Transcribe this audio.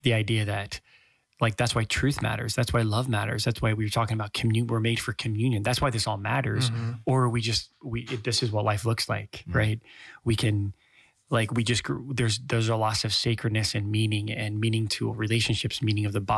the idea that like, that's why truth matters. That's why love matters. That's why we were talking about we're made for communion. That's why this all matters. Or this is what life looks like, right? We can, like, there's a loss of sacredness and meaning to relationships, meaning of the body.